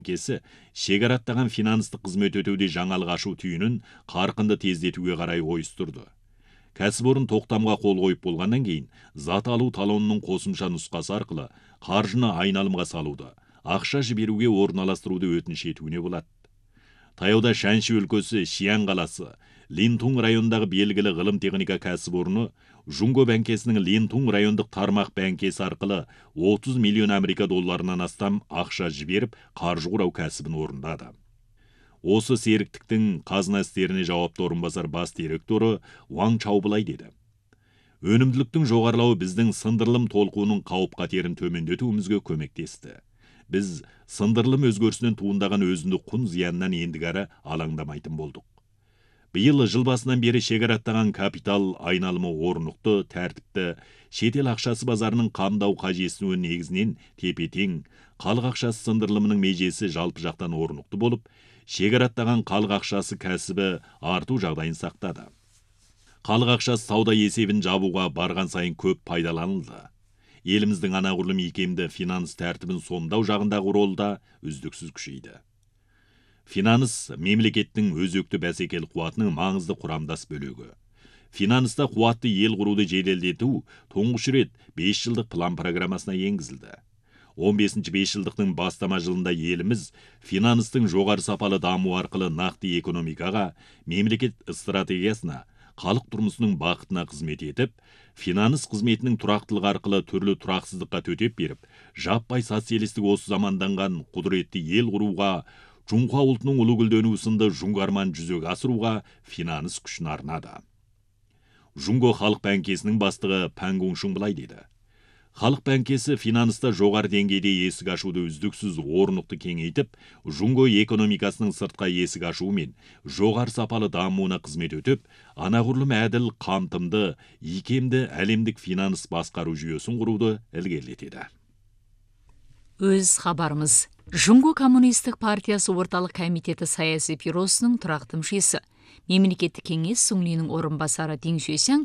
Кесі шекараттаған финанстық қызмет өтеуде жаңалық ашу түйінін қарқынды тездетуге қарай ойыстырды. Кәсіпорын тоқтамға қол қойып болғаннан кейін, зат алу талонының қосымша нұсқасы арқылы қаржыны айналымға салуды, ақша жіберуге орналастыруды өтініш етуіне болады. Таяуда Шанши өлкесі Шиян қаласы, Линтун райондағы белгілі ғылым техника кәсіпорны Жунго бәңкесінің Линтун райондық тармақ бәңкесі арқылы 30 миллион Америка долларынан астам ақша жіберіп, қаржы құрау кәсібін орындады. Осы серіктіктің қазына істеріне жауапты орынбасар бас директоры Ваң Чаубылай деді. Өнімділіктің жоғарылауы біздің сындырылым толқуының қауіп қатерін төмендетуімізге көмектесті. Біз сындырылым өзгерісінен туындаған өзіндік құн зиянынан ендігәрі алаңдамайтын болдық. Биыл жыл басынан бері шекараттаған капитал айналымы орнықты, тәртіпті, шетел ақшасы базарының қамдау қажесінуі негізінен тепе-тең, халық ақшасы сындырылымының межесі жалпы жақтан орнықты болып, шекараттаған халық ақшасы кәсібі арту жағдайын сақтады. Халық ақшасы сауда есебін жабуға барған сайын көп пайдаланылды. Еліміздің анағұрлым икемді финанс тәртібін сомдау жағындағы ролы да үздіксіз күшейді. Финанс мемлекеттің өзекті бәсекелі қуатының маңызды құрамдас бөлігі. Финанста қуатты ел құруды жеделдету тұңғыш рет 5 жылдық план программасына енгізілді. 15-ші 5 жылдықтың бастама жылында еліміз финанстың жоғары сапалы даму арқылы нақты экономикаға, мемлекет стратегиясына, халық тұрмысының бақытына қызмет етіп, финанс қызметінің тұрақтылығы арқылы түрлі тұрақсыздыққа төтеп беріп, жаппай социалистік осы заманданған құдіретті ел құруға, Жұңқа ұлтының ұлы гүлденуі сынды жұңгарман жүзеге асыруға финанс күшін арнады. Жұңго халық бәңкесінің бастығы Пәңгун Шың былай деді. Халық бәңкесі финанста жоғары деңгейде есік ашуды үздіксіз орнықты кеңейтіп, Жұңго экономикасының сыртқа есік ашуымен жоғары сапалы дамуына қызмет өтіп, анағұрлым әділ, қамтымды, икемді әлемдік финанс басқару жүйесін құруды ілгерілетеді. Өз хабарымыз. Жұңго коммунистік партиясы орталық комитеті саяси бюросының тұрақты мүшесі. Мемлекеттік кеңес Сүңлинің орынбасары Дин Шуэсяң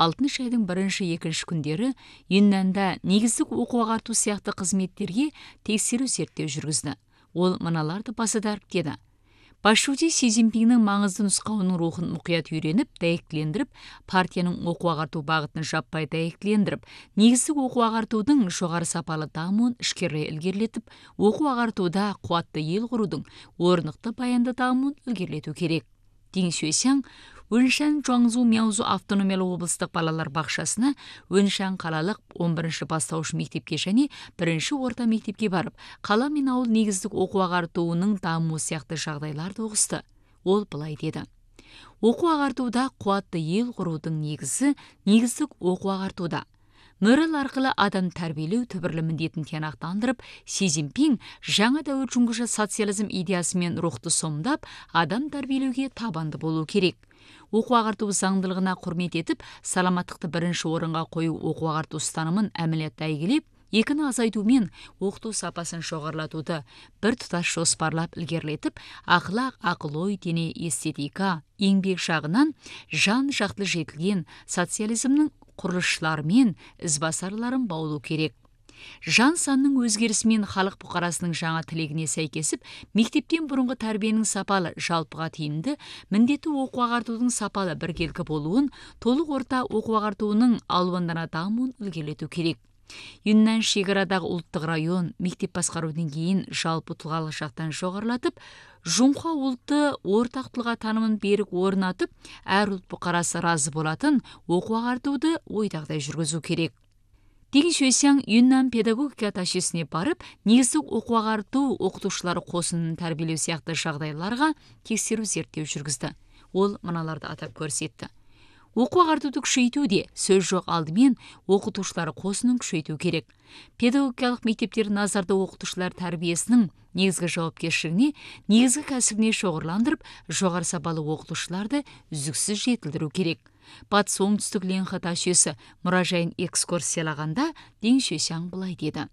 6 айдың 1-2 күндері Юннанда негіздік оқу-ағарту сияқты қызметтерге тексеру зерттеу жүргізді. Ол мыналарды баса дәріптеді. Басшысы Си Цзиньпиннің маңызды нұсқауының рухын мұқият үйреніп, дәйектілендіріп, партияның оқу-ағарту бағытын жаппай дәйектілендіріп, негіздік оқу-ағартудың жоғары сапалы дамуын ішкерлей ілгерілетіп, оқу-ағартуда қуатты ел құрудың орнықты баянды дамуын ілгерілету керек. Дин Шуэсяң Өншан Чуаңзу Мяузу автономиялы облыстық балалар бақшасына Өншан қалалық 11-ші бастауыш мектепке және 1-ші орта мектепке барып, қала мен ауыл негіздік оқу-ағартуының дамуы сияқты жағдайларды ұғысты. Ол былай деді. Оқу-ағартуда қуатты ел құрудың негізі негіздік оқу-ағартуда. Мөрел арқылы адам тәрбиелеу түбірлі міндетін тиянақтандырып, Си Цзиньпин жаңа дәуір жұңғышы социализм идеясымен рухты сомдап, адам тәрбиелеуге табанды болу керек. Оқу-ағарту заңдылығына құрмет етіп, саламаттықты бірінші орынға қою оқу-ағарту ұстанымын әмілетті әйгілеп, екіні азайтумен оқыту сапасын жоғарылатуды бір тұтас жоспарлап ілгерілетіп, ақылақ, ақыл-ой, дене, эстетика, еңбек жағынан жан жақты жетілген социализмнің құрылысшыларымен ізбасарларын баулу керек. Жан санның өзгерісімен халық бұқарасының жаңа тілегіне сәйкесіп, мектептен бұрынғы тәрбиенің сапалы, жалпыға тиімді, міндетті оқу-ағартудың сапалы біркелкі болуын, толық орта оқу-ағартуының алуандана дамуын ілгерілету керек. Юннан шекарадағы ұлттық район мектеп басқару деңгейін жалпы тұлғалық жақтан жоғарылатып, Жұңқа ұлтты ортақ тұлға танымын берік орнатып, әр ұлт бұқарасы разы болатын оқу-ағартуды ойдағыдай жүргізу керек. Дин Шуэсяң Юннан педагогика тәжірибесіне барып, негіздік оқу-ағарту оқытушылары қосынын тәрбиелеу сияқты жағдайларға тексеру зерттеу жүргізді. Ол мыналарды атап көрсетті. Оқу-ағартуды күшейтуде сөз жоқ, алдымен оқытушылары қосынын күшейту керек. Педагогикалық мектептер назарда оқытушылар тәрбиесінің негізгі жауапкершілігіне, негізгі кәсібіне шоғырландырып, жоғары сапалы оқытушыларды үздіксіз жетілдіру керек. Батыс оңтүстік Ленха тәжірибесі мұражайын экскурсиялағанда Дин Шуэсяң былай деді.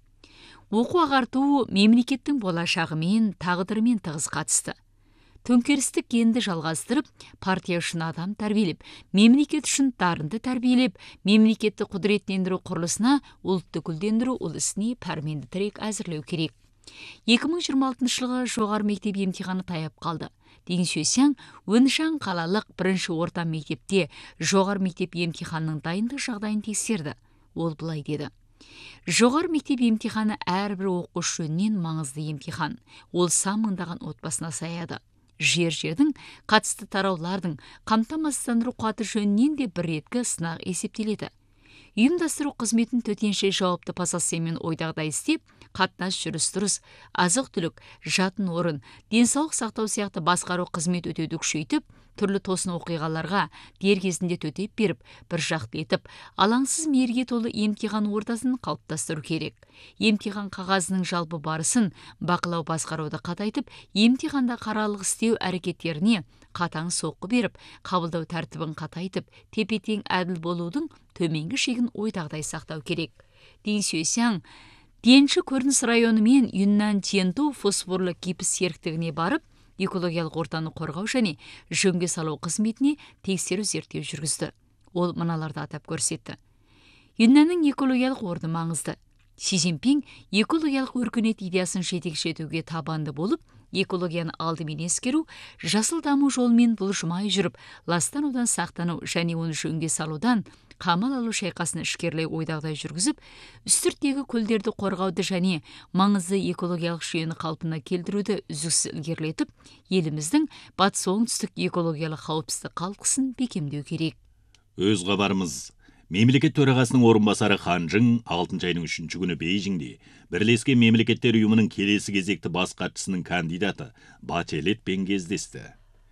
Оқу-ағарту мемлекеттің болашағымен, тағдырымен тығыз қатысты. Төңкерістік генді жалғастырып, партия үшін адам тәрбиелеп, мемлекет үшін дарынды тәрбиелеп, мемлекетті құдіреттендіру құрылысына, ұлтты гүлдендіру ол ісіне пәрменді тірек әзірлеу керек. 2026 жылғы жоғары мектеп емтиханы таяп қалды. Дин Сюйсяң Өншан қалалық бірінші орта мектепте жоғары мектеп емтиханның дайындық жағдайын тексерді. Ол былай деді: жоғары мектеп емтиханы әрбір оқушы жөнінен маңызды емтихан. Ол сан мыңдаған отбасына саяды. Жердің қатысты тараулардың қамтамасыздандыру қуаты жөнінен де бір реткі сынақ есептеледі. Ұйымдастыру қызметін төтенше жауапты позициямен ойдағыдай істеп, қатынас жүріс-тұрыс, азық-түлік, жатын орын, денсаулық сақтау сияқты басқару қызмет өтеуді күшейтіп, түрлі тосын оқиғаларға дер кезінде төтеп беріп, бір жақты етіп, алаңсыз мерге толы емтихан ортасын қалыптастыру керек. Емтихан қағазының жалпы барысын бақылау басқаруды қатайтып, емтиханда қаралық істеу әрекеттеріне қатаң соққы беріп, қабылдау тәртібін қатайтып, тепе-тең әділ болудың төменгі шегін ойдағыдай сақтау керек. Дин Сюйсяң Денші көрініс районы мен Юннан Тиенту фосфорлы гипс серіктігіне барып, экологиялық ортаны қорғау және жөнге салу қызметіне тексеру зерттеу жүргізді. Ол мыналарды атап көрсетті. Юннанның экологиялық орны маңызды. Си Цзиньпин экологиялық өркениет идеясын жетекші етуге табанды болып, экологияны алдымен ескеру, жасыл даму жолымен бұлжымай жүріп, ластанудан сақтану және оны жөнге салудан қамал алу шайқасын ішкерлей ойдағыдай жүргізіп, үстірттегі көлдерді қорғауды және маңызды экологиялық жүйені қалпына келтіруді үздіксіз ілгерілетіп, еліміздің батыс оңтүстік экологиялық қауіпсіздік қалқысын бекемдеу керек. Өз хабарымыз. Мемлекет төрағасының орынбасары Хан Чжың 6 айның 3 күні Бейжіңде Бірлескен Мемлекеттер ұйымының келесі кезекті бас хатшысының кандидаты Бачелетпен кездесті.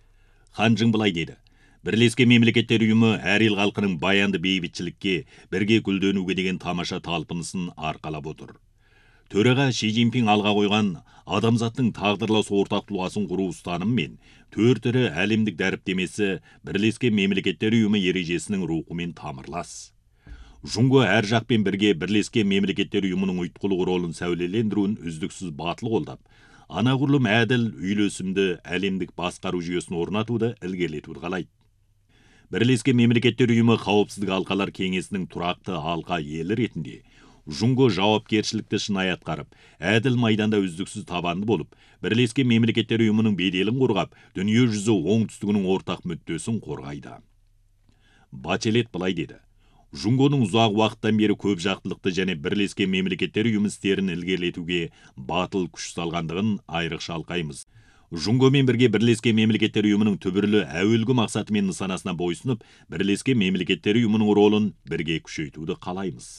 Хан Чжың былай деді: Бірлескен Мемлекеттер ұйымы әр ел халқының баянды бейбітшілікке, бірге гүлденуге деген тамаша талпынысын арқалап отыр. Төраға Ши Цзиньпин алға қойған адамзаттың тағдырлас ортақ тұлғасын құру ұстанымымен 4 ірі әлемдік дәріптемесі Бірлескен Мемлекеттер ұйымы ережесінің рухымен тамырлас. Жұңго әр жақпен бірге Бірлескен Мемлекеттер ұйымының ұйытқылық ролын сәулелендіруін үздіксіз батыл қолдап, анағұрлым әділ, үйлесімді әлемдік басқару жүйесін орнатуды ілгерілетуді қалайды. Бірлескен Мемлекеттер ұйымы қауіпсіздік алқалар кеңесінің тұрақты алқа елі ретінде Жұңго жауапкершілікті шынайы атқарып, әділ майданда үздіксіз табанды болып, Бірлескен Мемлекеттер ұйымының беделін қорғап, дүние жүзі оңтүстігінің ортақ мүддесін қорғайды. Бачелет былай деді: Жұңгоның ұзақ уақыттан бері көп жақтылықты және Бірлескен Мемлекеттер ұйымы істерін ілгерілетуге батыл күш салғандығын айрықша алқаймыз. Жұңгомен бірге Бірлескен Мемлекеттер ұйымының түбірлі әуелгі мақсаты мен нысанасына бойсынып, Бірлескен Мемлекеттер ұйымының ролын бірге күшейтуді қалаймыз.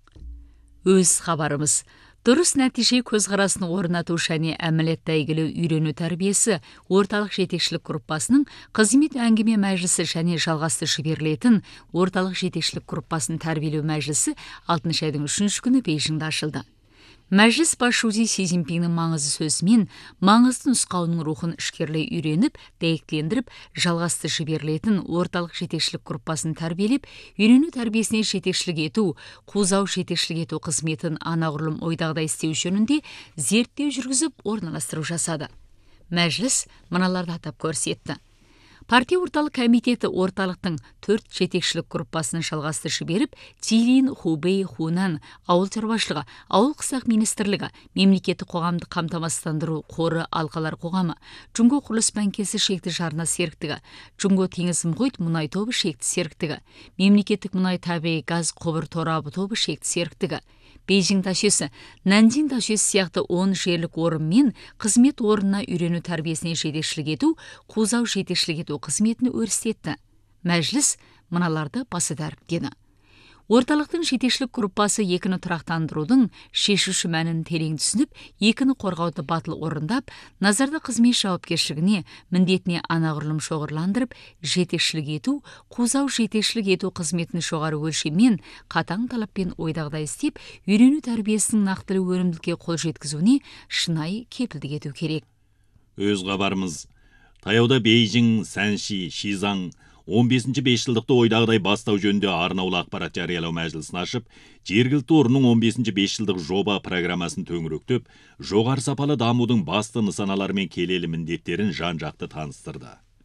Өз хабарымыз. Дұрыс нәтиже көзқарасын орнату және әмілетті әйгілі үйрену тәрбиесі орталық жетекшілік группасының қызмет әңгіме мәжілісі және жалғасты жіберілетін орталық жетекшілік группасын тәрбиелеу мәжілісі 6 айдың 3 күні Бейжіңде ашылды. Мәжіліс басшысы Си Цзиньпиннің маңызды сөзімен маңызды нұсқауының рухын ішкерлей үйреніп, дәйектендіріп, жалғасты жіберілетін орталық жетекшілік группасын тәрбиелеп, үйрену тәрбиесіне жетекшілік ету, қузау жетекшілік ету қызметін анағұрлым ойдағыдай істеу жөнінде зерттеу жүргізіп, орналастыру жасады. Мәжіліс мыналарды атап көрсетті. Партия орталық комитеті орталықтың 4 жетекшілік группасын жалғасты жіберіп, Цзилин, Хубей, Хунан, ауыл шаруашылығы, ауыл қысақ министрлігі, мемлекеттік қоғамдық қамтамасыздандыру қоры алқалар қоғамы, Жұңго құрылыс банкесі шекті жарна серіктігі, Жұңго теңіз мұхит мұнай тобы шекті серіктігі, мемлекеттік мұнай табиғи газ құбыр торабы тобы шекті серіктігі, Бейжің ташесі, Нанжин ташесі сияқты 10 жерлік орын мен қызмет орнына үйрену тәрбиесіне жетекшілік ету, қузау жетекшілік ету қызметін өрістетті. Мәжіліс мыналарды басы дәріптеді. Орталықтың жетекшілік группасы екіні тұрақтандырудың шешуші мәнін терең түсініп, екіні қорғауды батыл орындап, назарда қызмет жауапкершілігіне, міндетіне анағұрлым шоғырландырып, жетекшілік ету, қузау жетекшілік ету қызметін жоғары өлшеммен, қатаң талаппен ойдағыдай істеп, үйрену тәрбиесінің нақтылы өнімділікке қол жеткізуіне шынайы кепілдік ету керек. Өз хабарымыз. Таяуда Бейжің, Сәнши, Шизаң 15-ші бесжылдықты ойдағыдай бастау жөнінде арнаулы ақпарат жариялау мәжілісін ашып, жергілікті орынның 15-ші бесжылдық жоба программасын төңіректеп, жоғары сапалы дамудың басты нысаналары мен келелі міндеттерін жан-жақты таныстырды.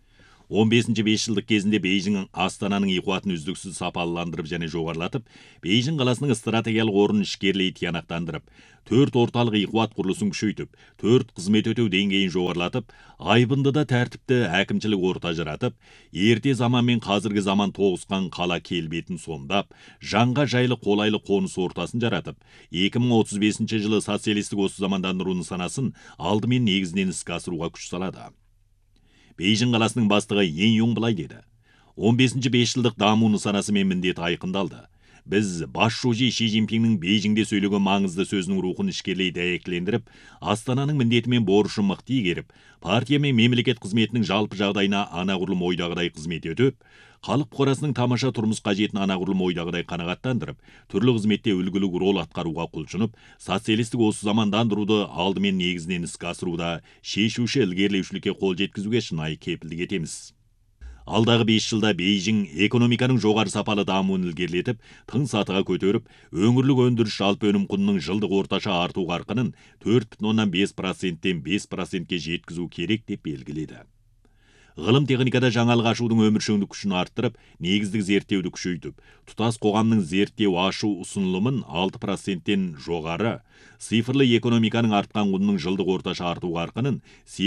15-ші бесжылдық кезінде Бейжің Астананың иқуатын үздіксіз сапаландырып және жоғарлатып, Бейжің қаласының стратегиялық орнын ішкерлей тиянақтандырып, 4 орталық иқуат құрылысын күшейтіп, 4 қызмет өтеу деңгейін жоғарлатып, Айбындыда тәртіпті әкімшілік орта жаратып, ерте заман мен қазіргі заман тоғысқан қала келбетін сомдап, жанға жайлы қолайлы қоныс ортасын жаратып, 2035 жылы социалистік осы замандандыру нысанасын алдымен негізінен іске асыруға күш салады. Бейжің қаласының бастығы Ен Юң былай деді: 15-ші бесжылдық даму нысанасы мен міндеті айқындалды. Біз бас шужи Ши Цзиньпиннің Бейжіңде сөйлеген маңызды сөзінің рухын ішкерлей дәйектілендіріп, Астананың міндеті мен борышын мықты игеріп, партия мен мемлекет қызметінің жалпы жағдайына анағұрлым ойдағыдай қызмет өтіп, халық қорасының тамаша тұрмыс қажетін анағұрлым ойдағыдай қанағаттандырып, түрлі қызметте үлгілік рол атқаруға құлшынып, социалистік осы замандандыруды алдымен негізінен іске асыруда шешуші ілгерілеушілікке қол жеткізуге шынайы кепілдік етеміз. Алдағы 5 жылда Бейжің экономиканың жоғары сапалы дамуын ілгерілетіп, тың сатыға көтеріп, өңірлік өндіріс жалпы өнім құнының жылдық орташа арту қарқынын 4,5%-тен 5%-ке жеткізу керек деп белгіледі. Ғылым техникада жаңалық ашудың өміршеңдік күшін арттырып, негіздік зерттеуді күшейтіп, тұтас қоғамның зерттеу ашу ұсынылымын 6%-тен жоғары, цифрлы экономиканың артқан құнының жылдық орташа арту қарқынын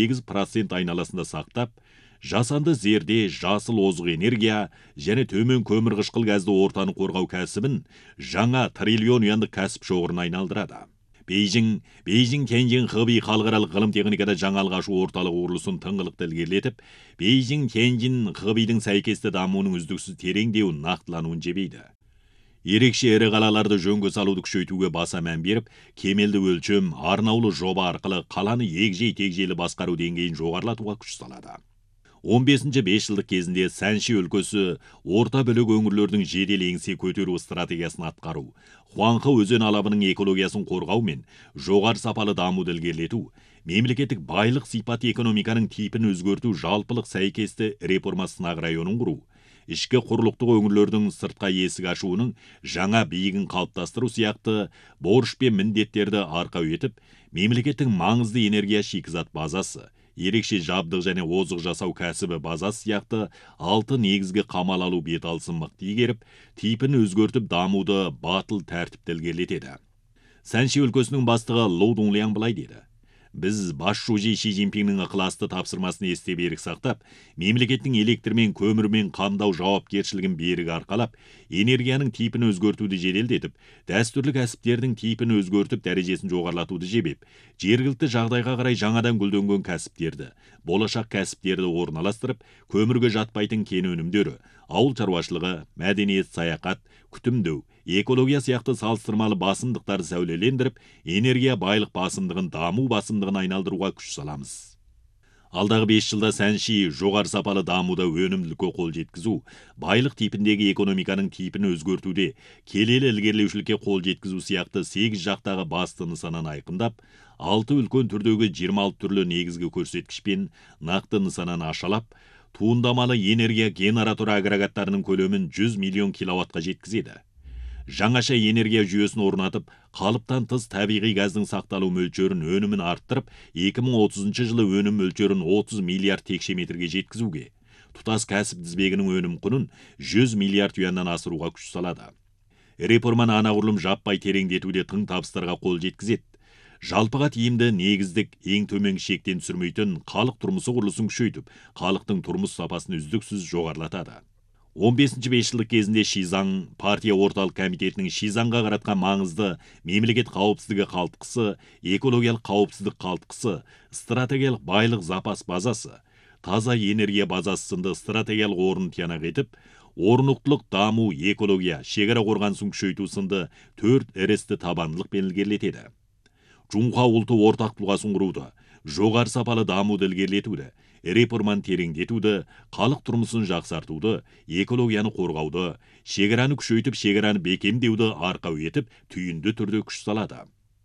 8% айналасында сақтап, жасанды зерде, жасыл озық энергия және төмен көмір қышқыл газды ортаны қорғау кәсібін жаңа триллион юандық кәсіп шоғырына айналдырады. Бейжің Тяньжин Хэби халықаралық ғылым техникада жаңалық ашу орталығы құрылысын тыңғылықты ілгерілетіп, Бейжің Тяньжин Хэбидің сәйкесті дамуының үздіксіз тереңдеуін нақтылануын жебейді. Ерекше ірі қалаларды жөнге салуды күшейтуге баса мән беріп, кемелді өлшем, арнаулы жоба арқылы қаланы егжей-тегжейлі басқару деңгейін жоғарлатуға күш салады. 15-ші бесжылдық кезінде Сәнши өлкесі орта бөлік өңірлердің жедел еңсе көтеру стратегиясын атқару, Хуанхэ өзен алабының экологиясын қорғау мен жоғары сапалы дамуды ілгерілету, мемлекеттік байлық сипаты экономиканың типін өзгерту жалпылық сәйкесті реформа сынақ районын құру, ішкі құрлықтық өңірлердің сыртқа есік ашуының жаңа биігін қалыптастыру сияқты борыш пен міндеттерді арқау етіп, мемлекеттің маңызды энергия шикізат базасы, ерекше жабдық және озық жасау кәсібі базасы сияқты 6 негізгі қамал алу бет алысын мықты игеріп, типін өзгертіп дамуды батыл тәртіпті ілгерілетеді. Сәнши өлкесінің бастығы Лоу Дунлиан былай деді: Біз бас шужи Ши Цзиньпиннің ықыласты тапсырмасын есте берік сақтап, мемлекеттің электрмен, көмірмен қамдау жауапкершілігін берік арқалап, энергияның типін өзгертуді жеделдетіп, дәстүрлі кәсіптердің типін өзгертіп, дәрежесін жоғарлатуды жебеп, жергілікті жағдайға қарай жаңадан гүлденген кәсіптерді, болашақ кәсіптерді орналастырып, көмірге жатпайтын кен өнімдері, ауыл шаруашылығы, мәдениет, саяхат, күтімдеу, экология сияқты салыстырмалы басымдықтарды сәулелендіріп, энергия байлық басымдығын даму басымдығын айналдыруға күш саламыз. Алдағы 5 жылда Сәнши жоғары сапалы дамуда өнімділікке қол жеткізу, байлық типіндегі экономиканың типін өзгертуде, келелі ілгерілеушілікке қол жеткізу сияқты 8 жақтағы басты нысананы айқындап, 6 үлкен түрдегі 26 түрлі негізгі көрсеткішпен нақты нысананы ашалап, туындамалы энергия генераторы агрегаттарының көлемін 100 миллион киловаттқа жеткізеді. Жаңаша энергия жүйесін орнатып, қалыптан тыс табиғи газдың сақталу мөлшерін өнімін арттырып, 2030 жылы өнім мөлшерін 30 миллиард текше метрге жеткізуге, тұтас кәсіп тізбегінің өнім құнын 100 миллиард юаннан асыруға күш салады. Реформаны анағұрлым жаппай тереңдетуде тың табыстарға қол жеткізеді. Жалпыға тиімді негіздік ең төменгі шектен түсірмейтін халық тұрмысы құрылысын күшейтіп, халықтың тұрмыс сапасын үздіксіз жоғарлатады. 15-ші бесжылдық кезінде Шизаң партия орталық комитетінің Шизаңға қаратқан маңызды мемлекет қауіпсіздігі қалтқысы, экологиялық қауіпсіздік қалтқысы, стратегиялық байлық запас базасы, таза энергия базасы сынды стратегиялық орын тиянақ етіп, орнықтылық даму, экология, шекара қорғанысын күшейту сынды 4 ірісті табандылықпен ілгерілетеді. Жұңқа ұлты ортақ тұлғасын құруды, жоғары сапалы дамуды ілгерілетуді, реформаны тереңдетуді, халық тұрмысын жақсартуды, экологияны қорғауды, шекараны күшейтіп, шекараны бекемдеуді арқау етіп, түйінді түрде күш салады.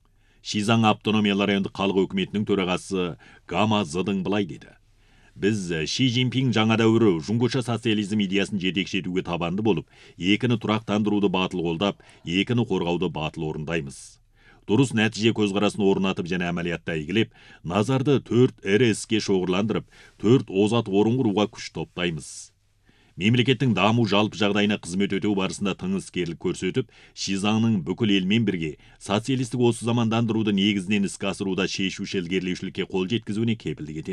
Шизаң автономиялы райондық халық өкіметінің төрағасы Гама Зыдың былай деді: Біз Ши Цзиньпин жаңа дәуірі жұңғыша социализм идеясын жетекші етуге табанды болып, екіні тұрақтандыруды батыл қолдап, екіні қорғауды батыл орындаймыз. дұрыс нәтиже көзқарасын орнатып және әмәлиятта игілеп, назарды 4 ірі іске шоғырландырып, 4 озат орын құруға күш топтаймыз. Мемлекеттің даму жалпы жағдайына қызмет өтеу барысында тың іскерлік көрсетіп, Шизаңның бүкіл елмен бірге социалистік осы замандандыруды негізінен іске асыруда шешуші ілгерілеушілікке қол жеткізуіне кепілдік етеміз.